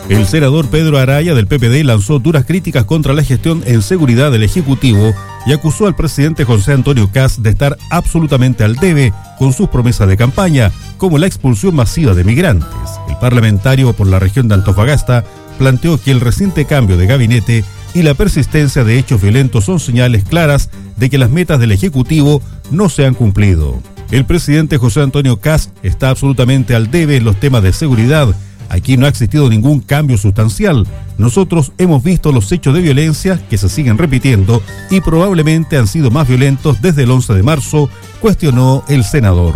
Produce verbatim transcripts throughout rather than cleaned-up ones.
El senador Pedro Araya del P P D lanzó duras críticas contra la gestión en seguridad del Ejecutivo y acusó al presidente José Antonio Kast de estar absolutamente al debe con sus promesas de campaña, como la expulsión masiva de migrantes. El parlamentario por la región de Antofagasta planteó que el reciente cambio de gabinete y la persistencia de hechos violentos son señales claras de que las metas del Ejecutivo no se han cumplido. El presidente José Antonio Kast está absolutamente al debe en los temas de seguridad. Aquí no ha existido ningún cambio sustancial. Nosotros hemos visto los hechos de violencia que se siguen repitiendo y probablemente han sido más violentos desde el once de marzo, cuestionó el senador.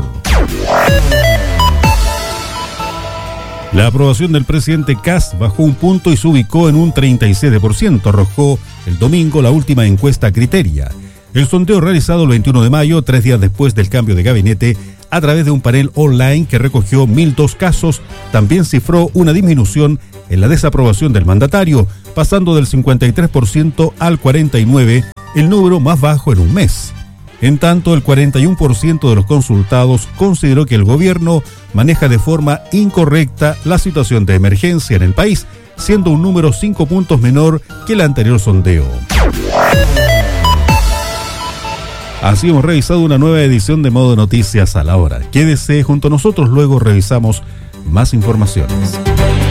La aprobación del presidente Kast bajó un punto y se ubicó en un treinta y siete por ciento, arrojó el domingo la última encuesta Criteria. El sondeo realizado el veintiuno de mayo, tres días después del cambio de gabinete, a través de un panel online que recogió mil dos casos, también cifró una disminución en la desaprobación del mandatario, pasando del cincuenta y tres por ciento al cuarenta y nueve por ciento, el número más bajo en un mes. En tanto, el cuarenta y uno por ciento de los consultados consideró que el gobierno maneja de forma incorrecta la situación de emergencia en el país, siendo un número cinco puntos menor que el anterior sondeo. Así hemos revisado una nueva edición de Modo Noticias a la Hora. Quédese junto a nosotros, luego revisamos más informaciones.